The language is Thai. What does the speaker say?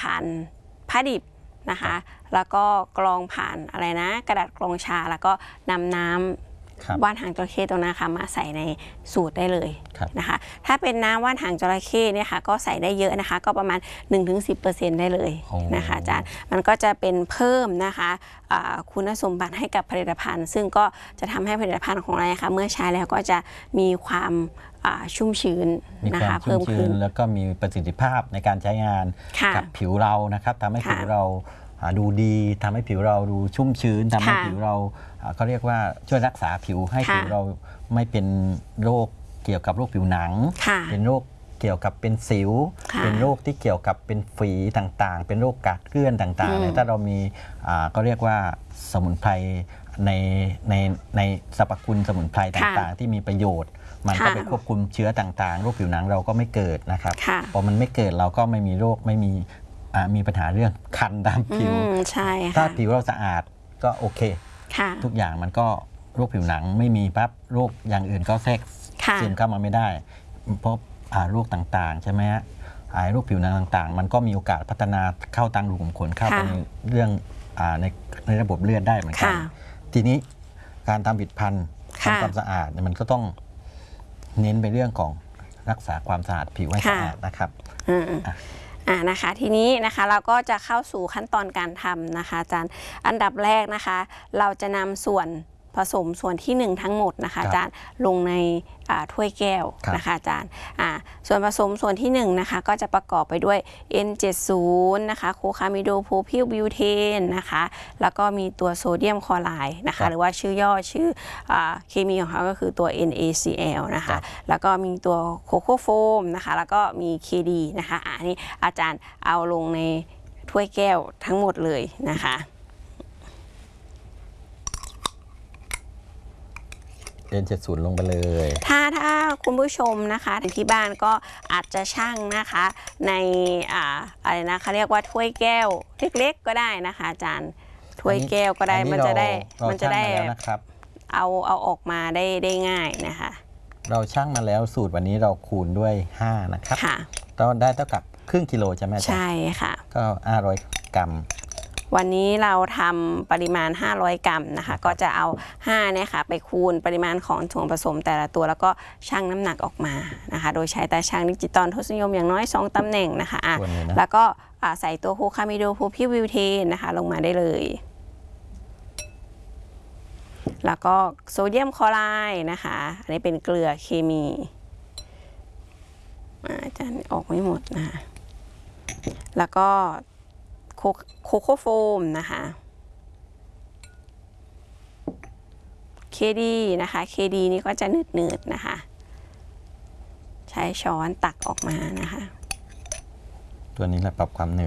ผ่านผ้าดิบนะคะแล้วก็กรองผ่านอะไรนะกระดาษกรองชาแล้วก็นำน้ำว่านหางจระเข้ตรงนั้นค่ะมาใส่ในสูตรได้เลยนะคะถ้าเป็นน้ำว่านหางจระเข้เนี่ยค่ะก็ใส่ได้เยอะนะคะก็ประมาณ 1-10% ได้เลยนะคะอาจารย์มันก็จะเป็นเพิ่มนะคะคุณสมบัติให้กับผลิตภัณฑ์ซึ่งก็จะทำให้ผลิตภัณฑ์ของเราค่ะเมื่อใช้แล้วก็จะมีความชุ่มชื้นนะคะเพิ่มขึ้นแล้วก็มีประสิทธิภาพในการใช้งานกับผิวเรานะครับทำให้ผิวเราดูดีทำให้ผิวเราดูชุ่มชื้นทำให้ผิวเราเขาเรียกว่าช่วยรักษาผิวให้ผิวเราไม่เป็นโรคเกี่ยวกับโรคผิวหนังเป็นโรคเกี่ยวกับเป็นสิวเป็นโรคที่เกี่ยวกับเป็นฝีต่างๆเป็นโรคกากเกลื่อนต่างๆเนี่ยถ้าเรามีก็เรียกว่าสมุนไพรในสรรพคุณสมุนไพรต่างๆที่มีประโยชน์มันก็ไปควบคุมเชื้อต่างๆโรคผิวหนังเราก็ไม่เกิดนะครับพอมันไม่เกิดเราก็ไม่มีโรคไม่มีปัญหาเรื่องคันตามผิวถ้าผิวเราสะอาดก็โอเคทุกอย่างมันก็โรคผิวหนังไม่มีปั๊บโรคอย่างอื่นก็แทรกซึมเข้ามาไม่ได้เพราะโรคต่างๆใช่ไหมฮะโรคผิวหนังต่างๆมันก็มีโอกาสพัฒนาเข้าทางรูขุมขนเข้าไปในเรื่องในระบบเลือดได้เหมือนกันทีนี้การทำผลิตภัณฑ์ทำความสะอาดมันก็ต้องเน้นไปเรื่องของรักษาความสะอาดผิวให้สะอาดนะครับนะคะทีนี้นะคะเราก็จะเข้าสู่ขั้นตอนการทำนะคะอาจารย์อันดับแรกนะคะเราจะนำส่วนผสมส่วนที่1ทั้งหมดนะคะอาจารย์ลงในถ้วยแก้วนะคะอาจารย์ส่วนผสมส่วนที่1นะคะก็จะประกอบไปด้วย N70 นะคะโคคามิโดโพพิลบิวเทนนะคะแล้วก็มีตัวโซเดียมคลอไรด์นะคะหรือว่าชื่อย่อชื่อเคมีของเขาก็คือตัว NaCl นะคะแล้วก็มีตัวโคโค่โฟมนะคะแล้วก็มี KD นะคะอันนี้อาจารย์เอาลงในถ้วยแก้วทั้งหมดเลยนะคะ N70 ลงไปเลยถ้าคุณผู้ชมนะคะที่บ้านก็อาจจะชั่งนะคะในอะไรนะเขาเรียกว่าถ้วยแก้วเล็กๆก็ได้นะคะอาจารย์ถ้วยแก้วก็ได้มันจะได้เอาออกมาได้ง่ายนะคะเราชั่งมาแล้วสูตรวันนี้เราคูณด้วย5นะครับก็ได้เท่ากับครึ่งกิโลใช่ไหมใช่ค่ะก็500 กรัมวันนี้เราทำปริมาณ500 กรัมนะคะก็จะเอา5เนี่ยค่ะไปคูณปริมาณของส่วนผสมแต่ละตัวแล้วก็ชั่งน้ำหนักออกมานะคะโดยใช้ตาชั่งดิจิตอลทศนิยมอย่างน้อย2ตำแหน่งนะคะแล้วก็ใส่ตัวโคคามิโดโพพิลบิวเทนนะคะลงมาได้เลยแล้วก็โซเดียมคลอไรด์นะคะอันนี้เป็นเกลือเคมีอาจารย์ออกไม่หมดนะคะแล้วก็โคโค่โฟมนะคะKDนะคะKDนี่ก็จะหนืดๆนะคะใช้ช้อนตักออกมานะคะตัวนี้แหละปรับความหนื